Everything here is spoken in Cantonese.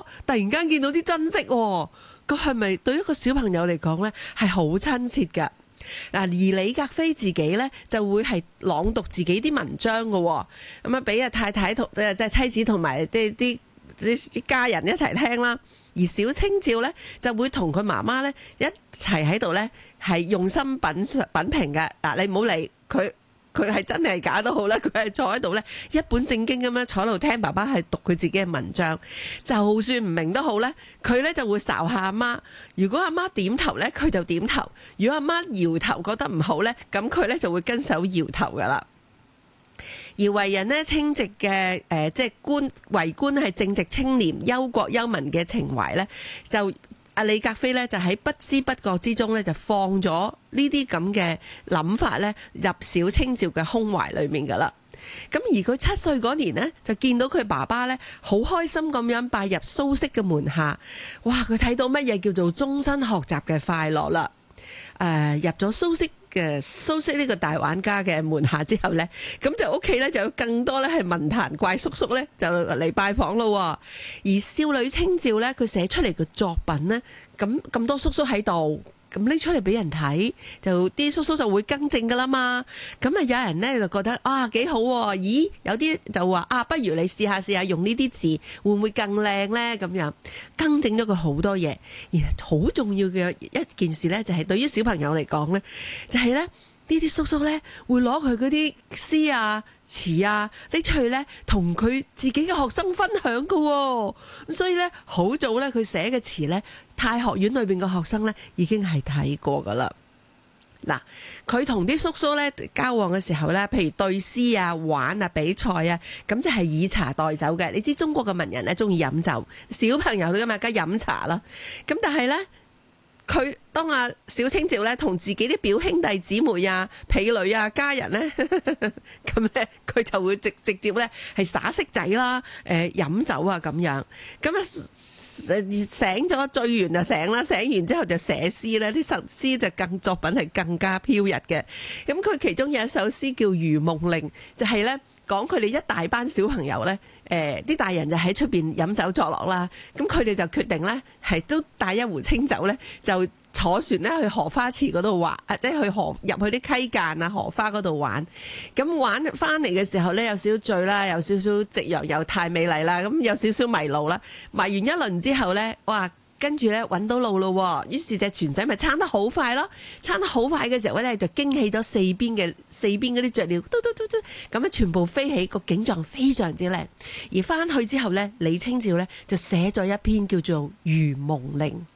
突然間見到啲真跡喎，咁係咪對一個小朋友嚟講呢係好親切㗎？嗱，而李格菲自己呢，就會係朗讀自己啲文章㗎喎，咁啊俾阿太太同即係妻子同埋啲家人一齊聽啦。而小清照呢，就會同佢媽媽呢一齊喺度呢，係用心品評嘅。嗱，你唔好理佢。佢係真係假都好啦，佢係坐喺度咧，一本正經咁樣坐喺度聽爸爸係讀佢自己嘅文章，就算唔明都好咧，佢咧就會睄下阿媽。如果阿媽點頭咧，佢就點頭；如果阿媽搖頭覺得唔好咧，咁佢咧就會跟手搖頭噶啦。而為人呢清直嘅即係為官係正直清廉、憂國憂民嘅情懷咧，就阿李格菲咧就喺不知不覺之中咧就放咗呢啲咁嘅諗法咧入小清照嘅胸懷裏面噶啦。咁而佢7歲嗰年呢，就見到佢爸爸咧好開心咁樣拜入蘇軾嘅門下，哇！佢睇到乜嘢叫做終身學習嘅快樂啦。入咗蘇軾呢個大玩家嘅門下之後呢，咁就屋企咧就有更多咧係文壇怪叔叔咧就嚟拜訪咯。而少女清照咧，佢寫出嚟嘅作品呢，咁多叔叔喺度，咁拎出嚟俾人睇，就啲叔叔就會更正噶啦嘛。咁啊，有人呢就覺得啊幾好喎，咦？有啲就話啊，不如你試下用呢啲字，會唔會更靚呢？咁樣更正咗佢好多嘢。而好重要嘅一件事呢，就係對於小朋友嚟講呢，就係呢啲叔叔呢會攞佢嗰啲詩啊詞啊拎出去呢，同佢自己嘅學生分享噶喎。咁所以呢，好早呢，佢寫嘅詞呢，太學院裏邊嘅學生呢已經係睇過噶啦。嗱，佢同啲叔叔呢交往嘅時候呢，譬如對詩啊、玩啊、比賽啊，咁就係以茶代酒嘅。你知中國嘅文人呢中意飲酒，小朋友都咁啊，梗係飲茶啦。咁但係呢，佢當阿小清照咧同自己啲表兄弟姊妹啊、婢女啊、家人咧，咁咧佢就會直接咧係耍骰仔啦、飲酒啊咁樣。咁啊醒咗醉完就醒啦，醒完之後就寫詩咧，啲詩就作品係更加飄逸嘅。咁佢其中有一首詩叫《如夢令》，就係咧講佢哋一大班小朋友咧，啲大人就喺出邊飲酒作樂啦，咁佢哋就決定咧係都帶一壺清酒咧，就坐船咧去荷花池嗰度玩，即係去入去啲溪澗啊、荷花嗰度玩。咁玩翻嚟嘅時候咧，有少少醉啦，有少少夕陽又太美麗啦，咁有少少迷路啦。迷完一輪之後咧，哇！跟住咧揾到路咯，於是隻船仔咪撐得好快咯。撐得好快嘅時候咧，就驚起咗四邊嗰啲雀鳥，嘟嘟嘟嘟咁樣全部飛起，個景象非常之靚。而翻去之後咧，李清照咧就寫咗一篇叫做《如夢令》。